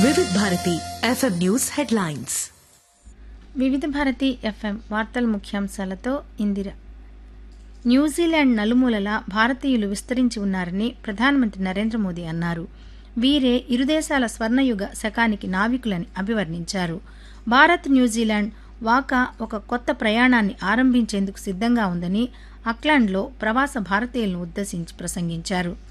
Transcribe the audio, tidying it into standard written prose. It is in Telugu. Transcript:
వివిధ భారతి ఎఫ్ఎం న్యూస్ హెడ్లైన్స్. వివిధ భారతి ఎఫ్ఎం వార్తల ముఖ్యాంశాలతో ఇందిర. న్యూజిలాండ్ నలుమూలలా భారతీయులు విస్తరించి ఉన్నారని ప్రధానమంత్రి నరేంద్ర మోదీ అన్నారు. వీరే ఇరు దేశాల స్వర్ణయుగ శకానికి నావికులని అభివర్ణించారు. భారత్ న్యూజిలాండ్ వాకా ఒక కొత్త ప్రయాణాన్ని ఆరంభించేందుకు సిద్ధంగా ఉందని అక్లాండ్లో ప్రవాస భారతీయులను ఉద్దేశించి ప్రసంగించారు.